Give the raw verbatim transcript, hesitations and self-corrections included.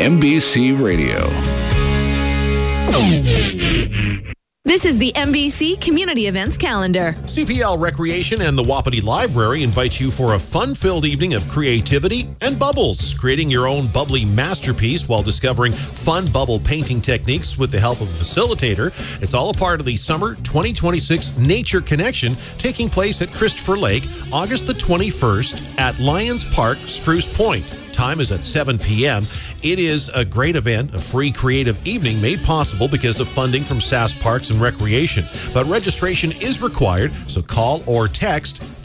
M B C Radio. This is the M B C Community Events Calendar. C P L Recreation and the Wapiti Library invite you for a fun-filled evening of creativity and bubbles, creating your own bubbly masterpiece while discovering fun bubble painting techniques with the help of a facilitator. It's all a part of the Summer twenty twenty-six Nature Connection taking place at Christopher Lake, August the twenty-first at Lions Park, Spruce Point. Time is at seven p.m. It is a great event, a free creative evening made possible because of funding from Sask Parks and Recreation. But registration is required, so call or text